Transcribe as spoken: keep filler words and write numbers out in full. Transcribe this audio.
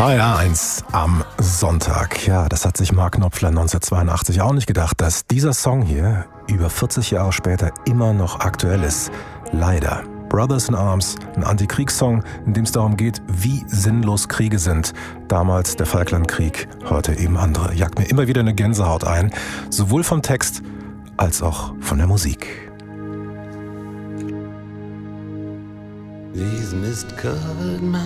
H R eins am Sonntag. Ja, das hat sich Mark Knopfler neunzehnhundertzweiundachtzig auch nicht gedacht, dass dieser Song hier über vierzig Jahre später immer noch aktuell ist. Leider. Brothers in Arms, ein Antikriegssong, in dem es darum geht, wie sinnlos Kriege sind. Damals der Falklandkrieg, heute eben andere. Jagt mir immer wieder eine Gänsehaut ein, sowohl vom Text als auch von der Musik. These mist-covered